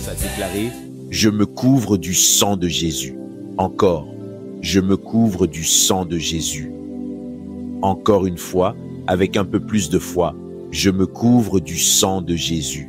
commence à déclarer « Je me couvre du sang de Jésus ». Encore, je me couvre du sang de Jésus. Encore une fois, avec un peu plus de foi, je me couvre du sang de Jésus.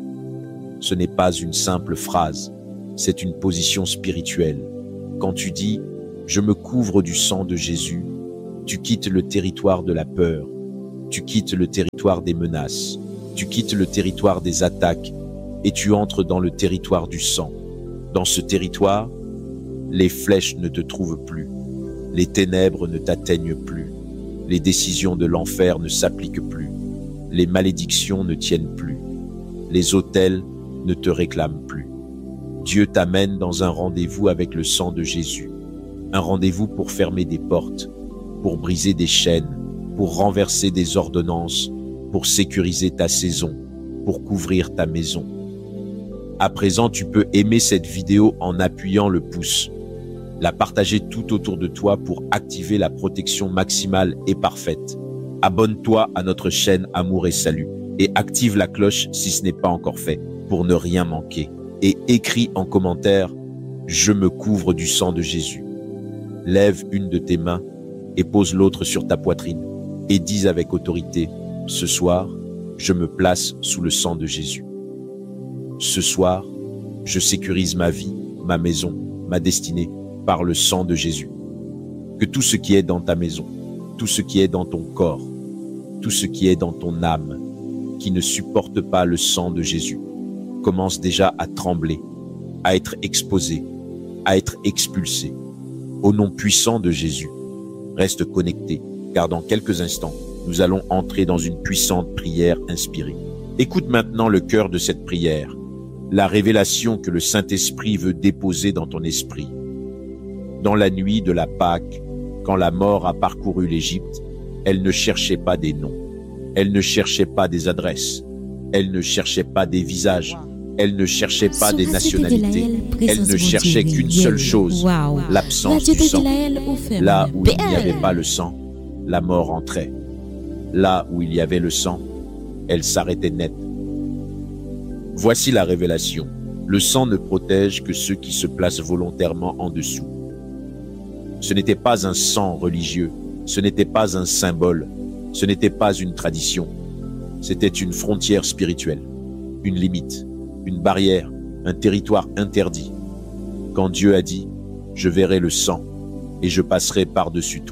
Ce n'est pas une simple phrase, c'est une position spirituelle. Quand tu dis « Je me couvre du sang de Jésus », tu quittes le territoire de la peur, tu quittes le territoire des menaces, tu quittes le territoire des attaques et tu entres dans le territoire du sang. Dans ce territoire, les flèches ne te trouvent plus, les ténèbres ne t'atteignent plus, les décisions de l'enfer ne s'appliquent plus, les malédictions ne tiennent plus, les autels ne te réclament plus. Dieu t'amène dans un rendez-vous avec le sang de Jésus, un rendez-vous pour fermer des portes, pour briser des chaînes, pour renverser des ordonnances, pour sécuriser ta saison, pour couvrir ta maison. À présent, tu peux aimer cette vidéo en appuyant le pouce, la partager tout autour de toi pour activer la protection maximale et parfaite. Abonne-toi à notre chaîne Amour et Salut et active la cloche si ce n'est pas encore fait pour ne rien manquer. Et écris en commentaire « Je me couvre du sang de Jésus ». Lève une de tes mains et pose l'autre sur ta poitrine et dis avec autorité « Ce soir, je me place sous le sang de Jésus. Ce soir, je sécurise ma vie, ma maison, ma destinée par le sang de Jésus. Que tout ce qui est dans ta maison, tout ce qui est dans ton corps, tout ce qui est dans ton âme, qui ne supporte pas le sang de Jésus, commence déjà à trembler, à être exposé, à être expulsé. Au nom puissant de Jésus, reste connecté, car dans quelques instants, nous allons entrer dans une puissante prière inspirée. Écoute maintenant le cœur de cette prière, la révélation que le Saint-Esprit veut déposer dans ton esprit. Dans la nuit de la Pâque, quand la mort a parcouru l'Égypte, elle ne cherchait pas des noms, elle ne cherchait pas des adresses, elle ne cherchait pas des visages, elle ne cherchait pas des nationalités, elle ne cherchait qu'une seule chose, l'absence du sang. Là où il n'y avait pas le sang, la mort entrait. Là où il y avait le sang, elle s'arrêtait net. Voici la révélation. Le sang ne protège que ceux qui se placent volontairement en dessous. Ce n'était pas un sang religieux, ce n'était pas un symbole, ce n'était pas une tradition. C'était une frontière spirituelle, une limite, une barrière, un territoire interdit. Quand Dieu a dit « Je verrai le sang et je passerai par-dessus toi »,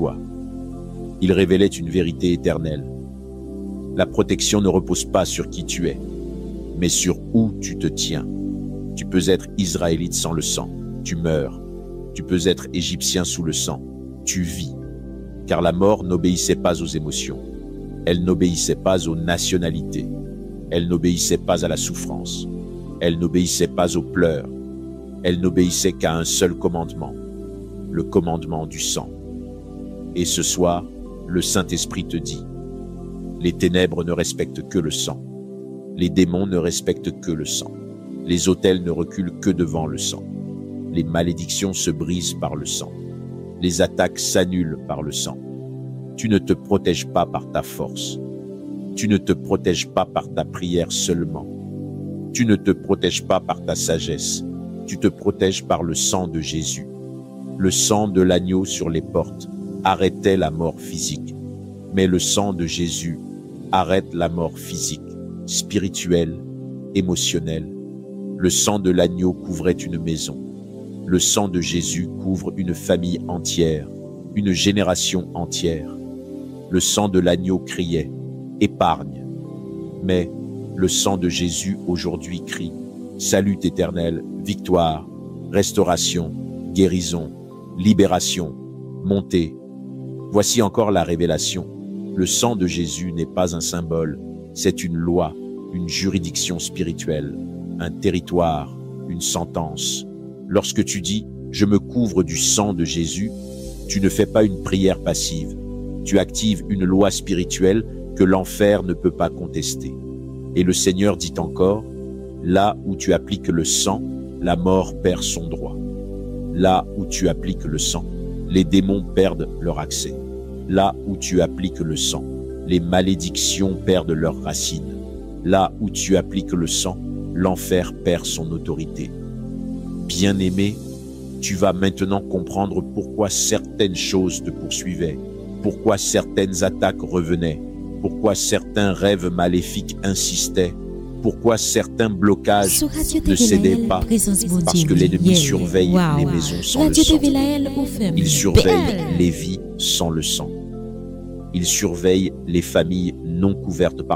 il révélait une vérité éternelle. La protection ne repose pas sur qui tu es, mais sur où tu te tiens. Tu peux être israélite sans le sang, tu meurs. Tu peux être égyptien sous le sang, tu vis. Car la mort n'obéissait pas aux émotions. Elle n'obéissait pas aux nationalités. Elle n'obéissait pas à la souffrance. Elle n'obéissait pas aux pleurs. Elle n'obéissait qu'à un seul commandement, le commandement du sang. Et ce soir, le Saint-Esprit te dit, les ténèbres ne respectent que le sang. Les démons ne respectent que le sang. Les autels ne reculent que devant le sang. Les malédictions se brisent par le sang. Les attaques s'annulent par le sang. Tu ne te protèges pas par ta force. Tu ne te protèges pas par ta prière seulement. Tu ne te protèges pas par ta sagesse. Tu te protèges par le sang de Jésus. Le sang de l'agneau sur les portes arrêtait la mort physique. Mais le sang de Jésus arrête la mort physique, spirituelle, émotionnelle. Le sang de l'agneau couvrait une maison. Le sang de Jésus couvre une famille entière, une génération entière. Le sang de l'agneau criait « Épargne ». Mais le sang de Jésus aujourd'hui crie « Salut éternel, victoire, restauration, guérison, libération, montée ». Voici encore la révélation. Le sang de Jésus n'est pas un symbole, c'est une loi, une juridiction spirituelle, un territoire, une sentence. Lorsque tu dis « Je me couvre du sang de Jésus », tu ne fais pas une prière passive. Tu actives une loi spirituelle que l'enfer ne peut pas contester. Et le Seigneur dit encore « Là où tu appliques le sang, la mort perd son droit. Là où tu appliques le sang, les démons perdent leur accès. Là où tu appliques le sang, les malédictions perdent leurs racines. Là où tu appliques le sang, l'enfer perd son autorité. Bien-aimé, tu vas maintenant comprendre pourquoi certaines choses te poursuivaient, pourquoi certaines attaques revenaient, pourquoi certains rêves maléfiques insistaient, pourquoi certains blocages ne cédaient pas, parce que l'ennemi surveille les maisons sans le sang. Il surveille les vies sans le sang. Il surveille les familles non couvertes par